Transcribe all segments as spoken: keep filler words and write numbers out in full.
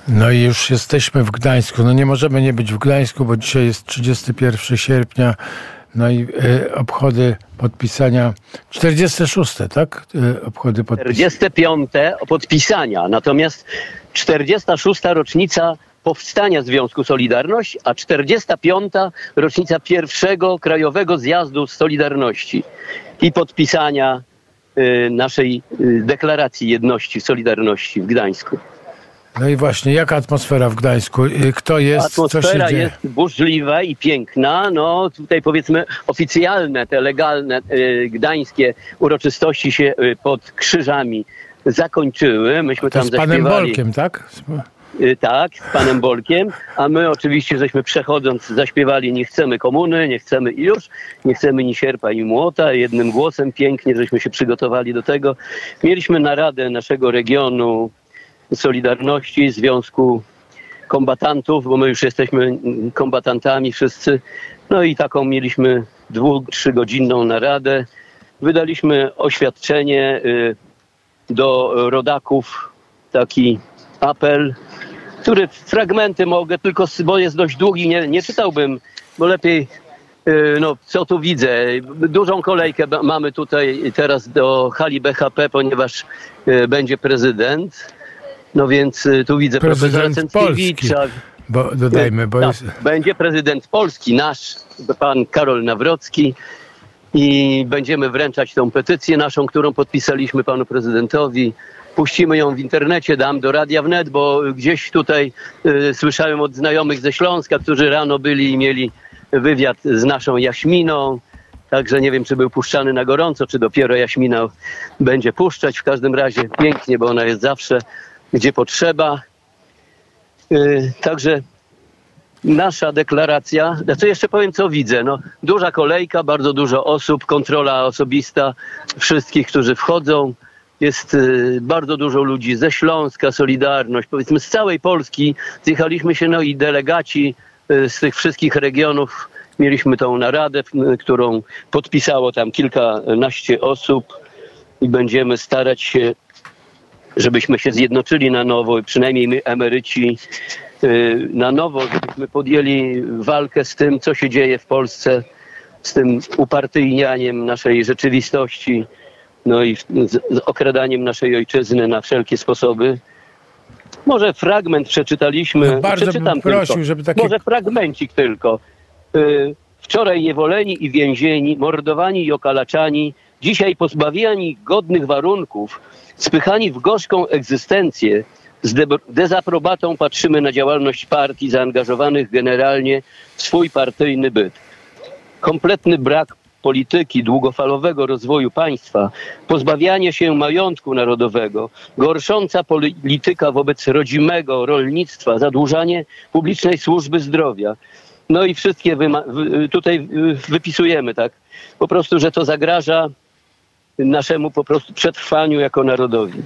No i już jesteśmy w Gdańsku. No nie możemy nie być w Gdańsku, bo dzisiaj jest trzydziestego pierwszego sierpnia. No i y, obchody podpisania, czterdzieste szóste, tak? Y, obchody podpisania. czterdzieste piąte podpisania, natomiast czterdziesta szósta rocznica powstania Związku Solidarność, a czterdziesta piąta rocznica pierwszego Krajowego Zjazdu Solidarności i podpisania y, naszej y, deklaracji jedności, Solidarności w Gdańsku. No i właśnie, jaka atmosfera w Gdańsku? Kto jest, Atmosfera co się dzieje? jest burzliwa i piękna. No tutaj powiedzmy oficjalne, te legalne y, gdańskie uroczystości się y, pod krzyżami zakończyły. Myśmy To tam z panem zaśpiewali. Bolkiem, tak? Y, tak, z panem Bolkiem. A my oczywiście, żeśmy przechodząc zaśpiewali nie chcemy komuny, nie chcemy i już, nie chcemy ni sierpa, ni młota. Jednym głosem pięknie, żeśmy się przygotowali do tego. Mieliśmy naradę naszego regionu Solidarności, Związku Kombatantów, bo my już jesteśmy kombatantami wszyscy. No i taką mieliśmy dwu, trzygodzinną naradę. Wydaliśmy oświadczenie y, do rodaków, taki apel, który fragmenty mogę, tylko bo jest dość długi, nie, nie czytałbym, bo lepiej, y, no co tu widzę. Dużą kolejkę mamy tutaj teraz do hali B H P, ponieważ y, będzie prezydent. No więc tu widzę prezydent profesora Cęckiewicza. Bo dodajmy, bo tak, jest... Będzie prezydent Polski, nasz, pan Karol Nawrocki, i będziemy wręczać tą petycję naszą, którą podpisaliśmy panu prezydentowi. Puścimy ją w internecie, dam do Radia Wnet, bo gdzieś tutaj y, słyszałem od znajomych ze Śląska, którzy rano byli i mieli wywiad z naszą Jaśminą. Także nie wiem, czy był puszczany na gorąco, czy dopiero Jaśmina będzie puszczać. W każdym razie pięknie, bo ona jest zawsze gdzie potrzeba. Yy, także nasza deklaracja, znaczy jeszcze powiem, co widzę. No, duża kolejka, bardzo dużo osób, kontrola osobista wszystkich, którzy wchodzą. Jest yy, bardzo dużo ludzi ze Śląska, Solidarność, powiedzmy z całej Polski. Zjechaliśmy się, no i delegaci yy, z tych wszystkich regionów. Mieliśmy tą naradę, yy, którą podpisało tam kilkanaście osób i będziemy starać się, żebyśmy się zjednoczyli na nowo, przynajmniej my emeryci na nowo, żebyśmy podjęli walkę z tym, co się dzieje w Polsce, z tym upartyjnianiem naszej rzeczywistości, no i z okradaniem naszej ojczyzny na wszelkie sposoby. Może fragment przeczytaliśmy. No bardzo bym prosił, tylko. żeby takie... Może fragmencik tylko. Wczoraj niewoleni i więzieni, mordowani i okalaczani, dzisiaj pozbawiani godnych warunków, spychani w gorzką egzystencję, z de- dezaprobatą patrzymy na działalność partii zaangażowanych generalnie w swój partyjny byt. Kompletny brak polityki długofalowego rozwoju państwa, pozbawianie się majątku narodowego, gorsząca polityka wobec rodzimego rolnictwa, zadłużanie publicznej służby zdrowia. No i wszystkie wyma- w- tutaj wypisujemy, tak, po prostu, że to zagraża naszemu po prostu przetrwaniu jako narodowi.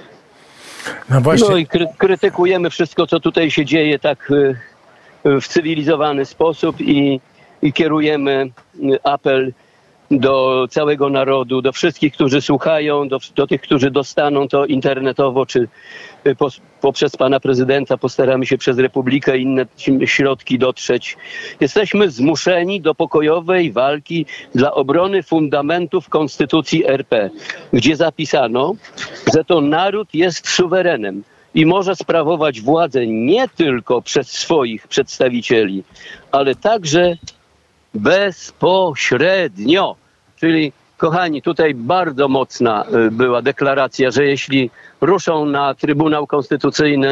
No, właśnie. No i kry- krytykujemy wszystko, co tutaj się dzieje tak y, w cywilizowany sposób i, i kierujemy apel do całego narodu, do wszystkich, którzy słuchają, do, do tych, którzy dostaną to internetowo, czy po, poprzez pana prezydenta postaramy się przez Republikę i inne środki dotrzeć. Jesteśmy zmuszeni do pokojowej walki dla obrony fundamentów Konstytucji R P, gdzie zapisano, że to naród jest suwerenem i może sprawować władzę nie tylko przez swoich przedstawicieli, ale także bezpośrednio. Czyli, kochani, tutaj bardzo mocna była deklaracja, że jeśli ruszą na Trybunał Konstytucyjny,